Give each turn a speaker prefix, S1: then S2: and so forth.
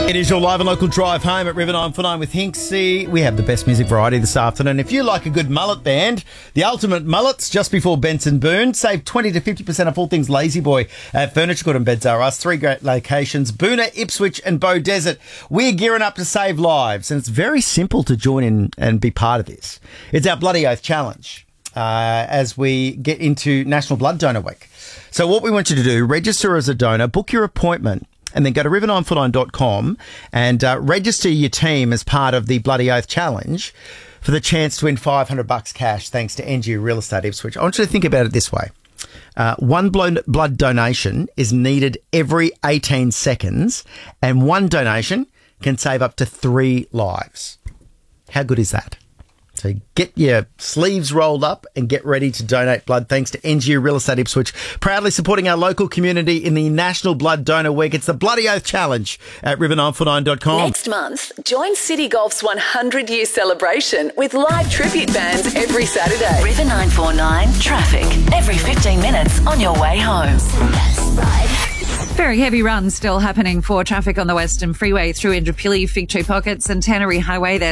S1: It is your live and local drive home at River 949 with Hinksy. We have the best music variety this afternoon. If you like a good mullet band, the Ultimate Mullets, just before Benson Boone. Save 20 to 50% of all things Lazy Boy at Furniture Good and Beds R Us. 3 great locations, Boona, Ipswich and Bow Desert. We're gearing up to save lives, and it's very simple to join in and be part of this. It's our Bloody Oath Challenge as we get into National Blood Donor Week. So what we want you to do, register as a donor, book your appointment, and then go to river949.com and register your team as part of the Bloody Oath Challenge for the chance to win $500 cash thanks to NG Real Estate Ipswich. I want you to think about it this way. One blood donation is needed every 18 seconds, and one donation can save up to 3 lives. How good is that? So get your sleeves rolled up and get ready to donate blood thanks to NG Real Estate Ipswich, proudly supporting our local community in the National Blood Donor Week. It's the Bloody Oath Challenge at river949.com.
S2: Next month, join City Golf's 100-year celebration with live tribute bands every Saturday.
S3: River 949 traffic every 15 minutes on your way home.
S4: Very heavy runs still happening for traffic on the Western Freeway through Indooroopilly, Fig Tree Pockets and Tannery Highway. There's